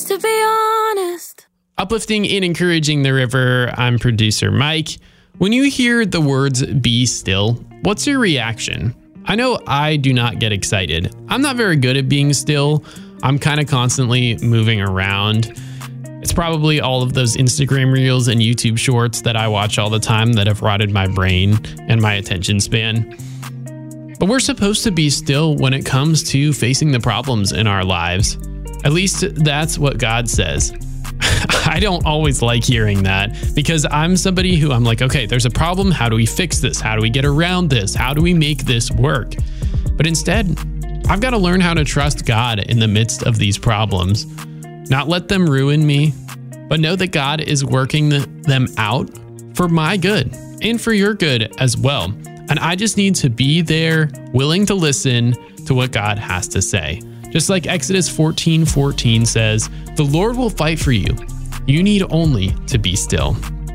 to be honest. Uplifting and encouraging the river, I'm producer Mike. When you hear the words "be still," what's your reaction? I know I do not get excited. I'm not very good at being still. I'm kind of constantly moving around. It's probably all of those Instagram reels and YouTube shorts that I watch all the time that have rotted my brain and my attention span. But we're supposed to be still when it comes to facing the problems in our lives. At least that's what God says. I don't always like hearing that because I'm somebody who I'm like, okay, there's a problem. How do we fix this? How do we get around this? How do we make this work? But instead, I've got to learn how to trust God in the midst of these problems. Not let them ruin me, but know that God is working them out for my good and for your good as well. And I just need to be there, willing to listen to what God has to say. Just like Exodus 14:14 says, the Lord will fight for you. You need only to be still.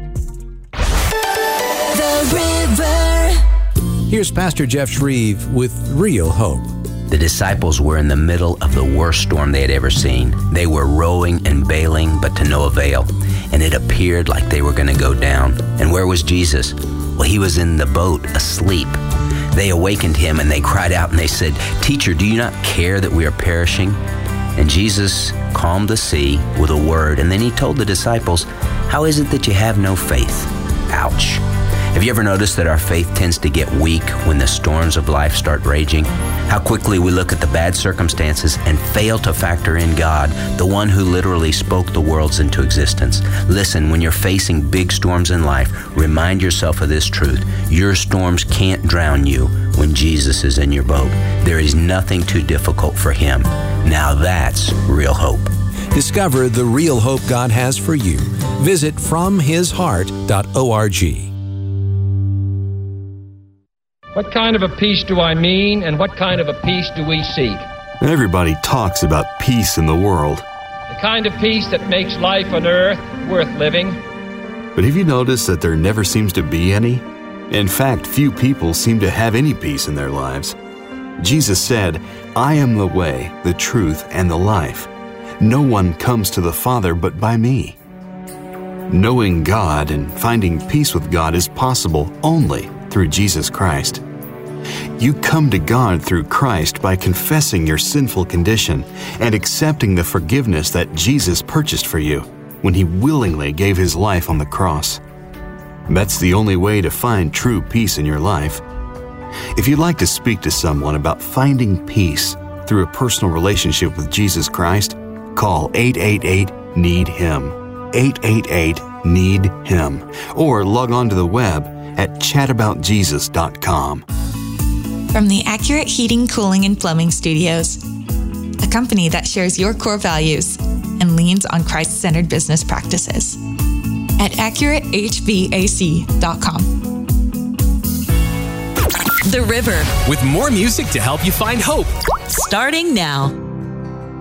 The River. Here's Pastor Jeff Shreve with Real Hope. The disciples were in the middle of the worst storm they had ever seen. They were rowing and bailing, but to no avail. And it appeared like they were going to go down. And where was Jesus? Well, he was in the boat, asleep. They awakened him and they cried out and they said, "Teacher, do you not care that we are perishing?" And Jesus calmed the sea with a word. And then he told the disciples, "How is it that you have no faith?" Ouch. Have you ever noticed that our faith tends to get weak when the storms of life start raging? How quickly we look at the bad circumstances and fail to factor in God, the one who literally spoke the worlds into existence. Listen, when you're facing big storms in life, remind yourself of this truth. Your storms can't drown you when Jesus is in your boat. There is nothing too difficult for him. Now that's real hope. Discover the real hope God has for you. Visit FromHisHeart.org. What kind of a peace do I mean, and what kind of a peace do we seek? Everybody talks about peace in the world. The kind of peace that makes life on earth worth living. But have you noticed that there never seems to be any? In fact, few people seem to have any peace in their lives. Jesus said, "I am the way, the truth, and the life. No one comes to the Father but by me." Knowing God and finding peace with God is possible only through Jesus Christ. You come to God through Christ by confessing your sinful condition and accepting the forgiveness that Jesus purchased for you when He willingly gave His life on the cross. That's the only way to find true peace in your life. If you'd like to speak to someone about finding peace through a personal relationship with Jesus Christ, call 888-NEED-HIM, 888-NEED-HIM, or log on to the web at chataboutjesus.com. From the Accurate Heating, Cooling, and Plumbing Studios, a company that shares your core values and leans on Christ-centered business practices, at AccurateHVAC.com. The River. With more music to help you find hope. Starting now.